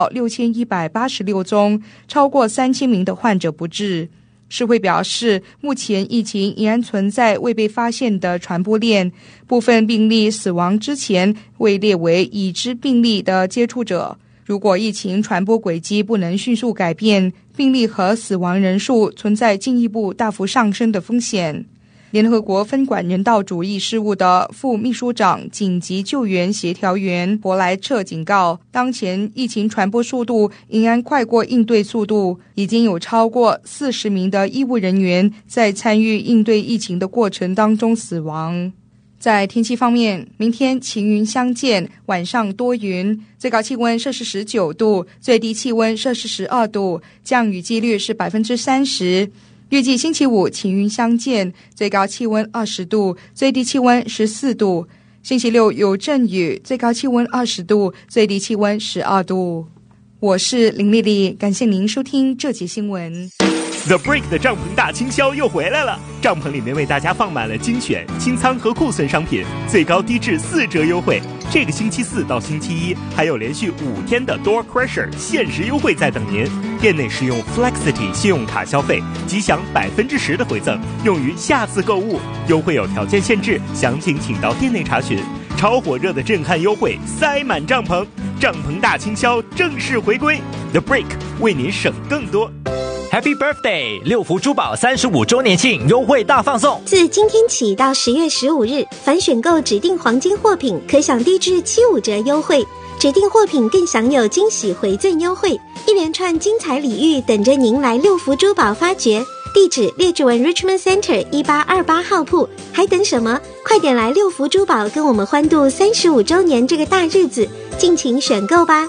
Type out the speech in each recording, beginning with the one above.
6186宗，超过3000名的患者不治。世卫表示，目前疫情依然存在未被发现的传播链，部分病例死亡之前未列为已知病例的接触者。如果疫情传播轨迹不能迅速改变，病例和死亡人数存在进一步大幅上升的风险。联合国分管人道主义事务的副秘书长紧急救援协调员伯莱彻警告，当前疫情传播速度仍然快过应对速度，已经有超过40名的医务人员在参与应对疫情的过程当中死亡。在天气方面，明天晴云相间，晚上多云，最高气温摄氏19度，最低气温摄氏12度，降雨几率是30%。预计星期五晴云相间，最高气温20度，最低气温14度。星期六有阵雨，最高气温20度，最低气温12度。我是林丽丽，感谢您收听这节新闻。 The Break 的帐篷大清销又回来了，帐篷里面为大家放满了精选、清仓和库存商品，最高低至4折优惠。这个星期4到星期1还有连续5天的 Door Crusher 限时优惠在等您。店内使用 Flexity 信用卡消费，即享10%的回赠，用于下次购物。优惠有条件限制，详情请到店内查询。超火热的震撼优惠，塞满帐篷，帐篷大清销正式回归。The Break 为您省更多。 Happy Birthday！ 六福珠宝35周年庆优惠大放送， 自今天起到10月15日，凡选购指定黄金货品，可享低至75折优惠。指定货品更享有惊喜回赠优惠，一连串精彩礼遇等着您来六福珠宝发掘。地址：列治文 Richmond Center 1828号铺。还等什么？快点来六福珠宝跟我们欢度35周年这个大日子，尽情选购吧！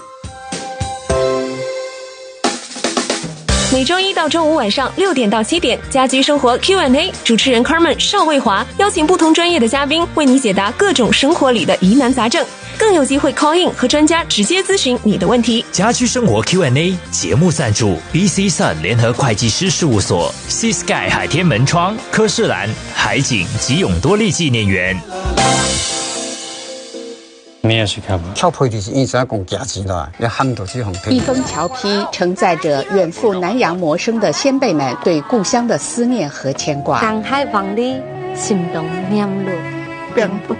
每周一到周五晚上6点到7点，家居生活 Q&A， 主持人 Carmen 邵卫华邀请不同专业的嘉宾为你解答各种生活里的疑难杂症，更有机会 call in 和专家直接咨询你的问题。 家居生活 Q&A 节目赞助 BC Sun 联合会计师事务所、Sea Sky 海天门窗、科士兰、海景及永多利纪念园。 你也去看吧。 跳皮就是一直要讲价钱的，要喊到去红皮。 一封侨批承载着远赴南洋谋生的先辈们对故乡的思念和牵挂。 上海望你，心动念路， 并不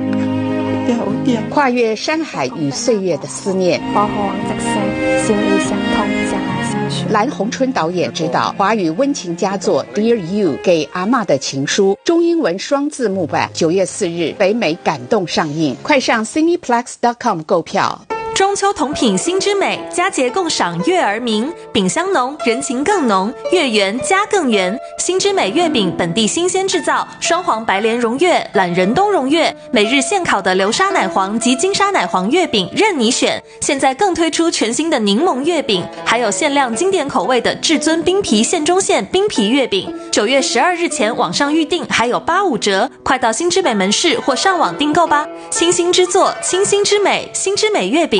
跨越山海与岁月的思念。 花花王泽生，心意相通，相爱相许。 蓝鸿春导演执导华语温情佳作《Dear You》给阿嬷的情书，中英文双字幕版，9月4日北美感动上映，快上 Cineplex.com 购票。 中秋同品心之美，佳节共赏月儿明，饼香浓，人情更浓，月圆家更圆。心之美月饼本地新鲜制造，双黄白莲蓉月、懒人冬蓉月，每日现烤的流沙奶黄及金沙奶黄月饼任你选。现在更推出全新的柠檬月饼，还有限量经典口味的至尊冰皮县中县冰皮月饼。9月12日前网上预订还有85折，快到新之美门市或上网订购吧。清新之作，清新之美，新之美月饼。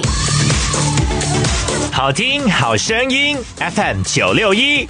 好听好声音 FM 961。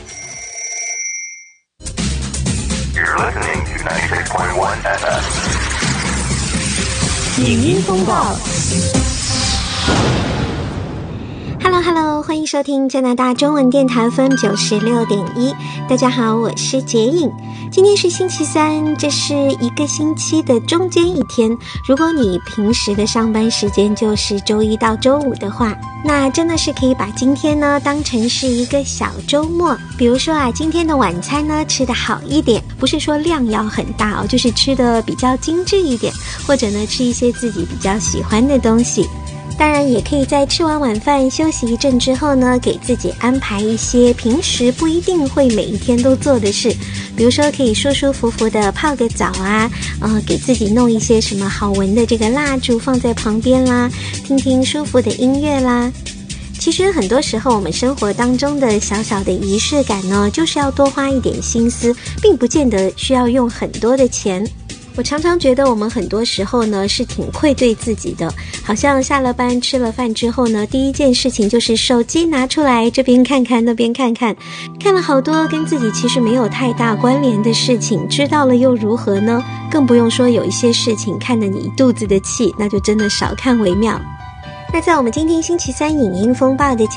影音风暴。Hello， 欢迎收听加拿大中文电台 FM 96.1。大家好，我是洁颖。今天是星期三，这是一个星期的中间一天。如果你平时的上班时间就是周一到周五的话，那真的是可以把今天呢当成是一个小周末。比如说啊，今天的晚餐呢吃得好一点，不是说量要很大哦，就是吃得比较精致一点，或者呢吃一些自己比较喜欢的东西。当然也可以在吃完晚饭休息一阵之后呢，给自己安排一些平时不一定会每一天都做的事，比如说可以舒舒服服的泡个澡啊，给自己弄一些什么好闻的这个蜡烛放在旁边啦，听听舒服的音乐啦。其实很多时候我们生活当中的小小的仪式感呢，就是要多花一点心思，并不见得需要用很多的钱。我常常觉得我们很多时候呢是挺愧对自己的，好像下了班吃了饭之后呢，第一件事情就是手机拿出来，这边看看那边看看，看了好多跟自己其实没有太大关联的事情，知道了又如何呢？更不用说有一些事情看得你一肚子的气，那就真的少看为妙。 而在我们今天星期三影音风暴的